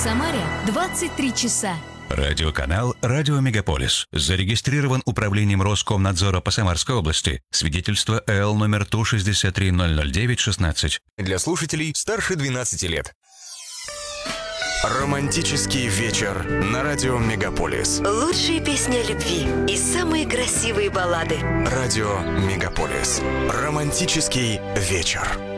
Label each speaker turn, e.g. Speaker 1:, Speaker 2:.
Speaker 1: Самаре 23 часа.
Speaker 2: Радиоканал «Радио Мегаполис». Зарегистрирован Управлением Роскомнадзора по Самарской области. Свидетельство ЭЛ номер 163-009-16.
Speaker 3: Для слушателей старше 12 лет. Романтический вечер на радио Мегаполис.
Speaker 4: Лучшие песни о любви и самые красивые баллады.
Speaker 3: Радио Мегаполис. Романтический вечер.